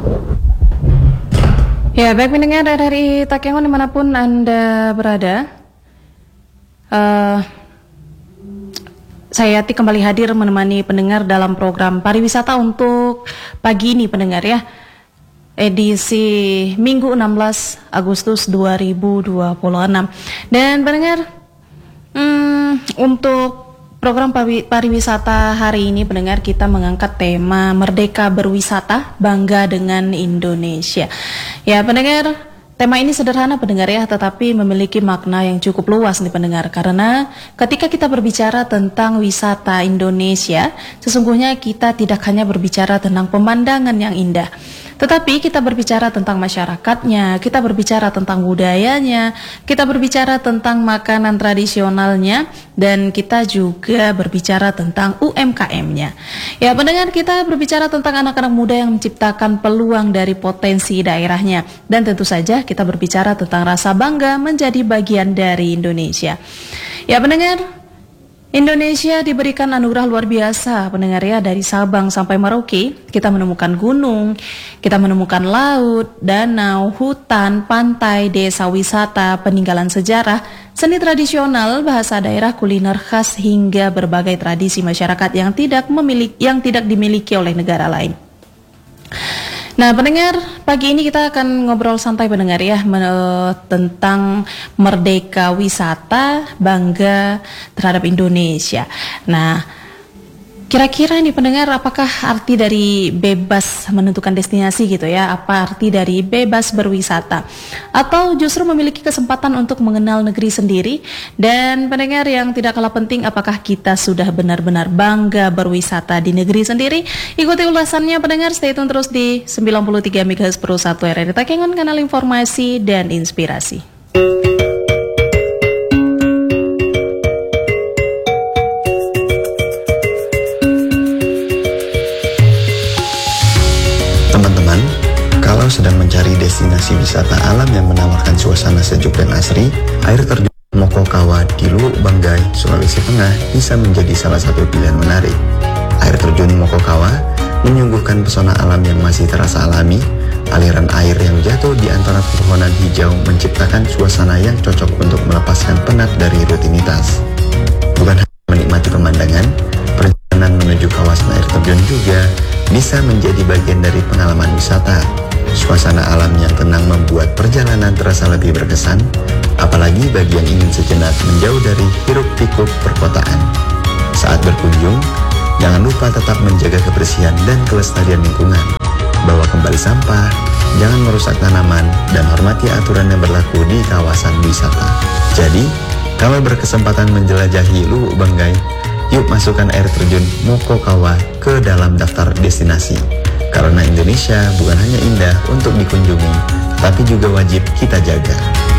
Ya, baik pendengar RRI Takengon dimanapun Anda berada, saya Yati kembali hadir menemani pendengar dalam program pariwisata untuk pagi ini pendengar ya, edisi Minggu 16 Agustus 2026. Dan pendengar, untuk program pariwisata hari ini pendengar, kita mengangkat tema Merdeka Berwisata, Bangga dengan Indonesia. Ya pendengar, tema ini sederhana pendengar ya, tetapi memiliki makna yang cukup luas nih pendengar. Karena ketika kita berbicara tentang wisata Indonesia, sesungguhnya kita tidak hanya berbicara tentang pemandangan yang indah, tetapi kita berbicara tentang masyarakatnya, kita berbicara tentang budayanya, kita berbicara tentang makanan tradisionalnya, dan kita juga berbicara tentang UMKM-nya. Ya pendengar, kita berbicara tentang anak-anak muda yang menciptakan peluang dari potensi daerahnya. Dan tentu saja kita berbicara tentang rasa bangga menjadi bagian dari Indonesia. Ya pendengar, Indonesia diberikan anugerah luar biasa pendengar ya, dari Sabang sampai Merauke. Kita menemukan gunung, kita menemukan laut, danau, hutan, pantai, desa wisata, peninggalan sejarah, seni tradisional, bahasa daerah, kuliner khas, hingga berbagai tradisi masyarakat yang tidak dimiliki oleh negara lain. Nah pendengar, pagi ini kita akan ngobrol santai pendengar ya, tentang merdeka wisata, bangga terhadap Indonesia. Nah kira-kira nih pendengar, apakah arti dari bebas menentukan destinasi gitu ya? Apa arti dari bebas berwisata? Atau justru memiliki kesempatan untuk mengenal negeri sendiri? Dan pendengar yang tidak kalah penting, apakah kita sudah benar-benar bangga berwisata di negeri sendiri? Ikuti ulasannya pendengar, stay tune terus di 93 MHz per 1 RRI Takengon, kanal informasi dan inspirasi. Teman-teman, kalau sedang mencari destinasi wisata alam yang menawarkan suasana sejuk dan asri, air terjun Mokokawa di Luwuk Banggai, Sulawesi Tengah bisa menjadi salah satu pilihan menarik. Air terjun Mokokawa menyuguhkan pesona alam yang masih terasa alami. Aliran air yang jatuh di antara pepohonan hijau menciptakan suasana yang cocok untuk melepaskan penat dari rutinitas. Bukan hanya menikmati pemandangan, perjalanan menuju kawasan air terjun juga bisa menjadi bagian dari pengalaman wisata. Suasana alam yang tenang membuat perjalanan terasa lebih berkesan, apalagi bagi yang ingin sejenak menjauh dari hiruk-pikuk perkotaan. Saat berkunjung, jangan lupa tetap menjaga kebersihan dan kelestarian lingkungan. Bawa kembali sampah, jangan merusak tanaman, dan hormati aturan yang berlaku di kawasan wisata. Jadi, kalau berkesempatan menjelajahi Luwuk Banggai, yuk masukkan air terjun Mokokawa ke dalam daftar destinasi. Karena Indonesia bukan hanya indah untuk dikunjungi, tapi juga wajib kita jaga.